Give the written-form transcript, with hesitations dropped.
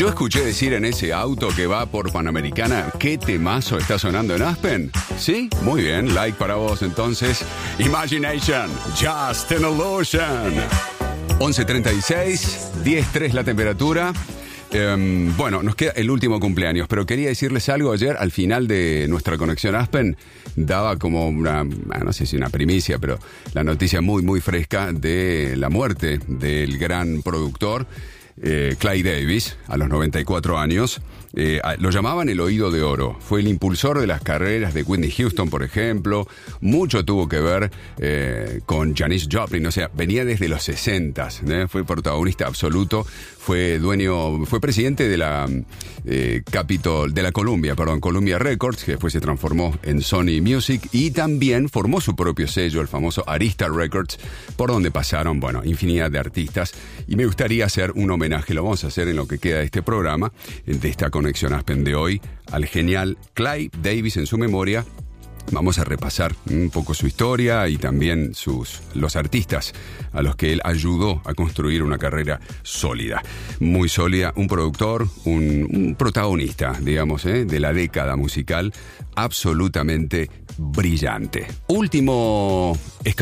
Yo escuché decir en ese auto que va por Panamericana, ¿qué temazo está sonando en Aspen? ¿Sí? Muy bien, like para vos entonces. Imagination, Just an Illusion. 11:36, 10:03 la temperatura. Bueno, nos queda el último cumpleaños, pero quería decirles algo. Ayer, al final de nuestra conexión Aspen, daba como una, no sé si una primicia, pero la noticia muy, muy fresca de la muerte del gran productor Clive Davis, a los 94 años. Lo llamaban el oído de oro. Fue el impulsor de las carreras de Whitney Houston, por ejemplo. Mucho tuvo que ver con Janis Joplin. O sea, venía desde los 60. Fue protagonista absoluto. Fue presidente de la Columbia Records, que después se transformó en Sony Music, y también formó su propio sello, el famoso Arista Records, por donde pasaron, bueno, infinidad de artistas. Y me gustaría hacer un homenaje, lo vamos a hacer en lo que queda de este programa, de esta conexión Aspen de hoy, al genial Clive Davis en su memoria. Vamos a repasar un poco su historia y también los artistas a los que él ayudó a construir una carrera sólida, muy sólida, un productor, un protagonista, digamos, de la década musical, absolutamente brillante. Último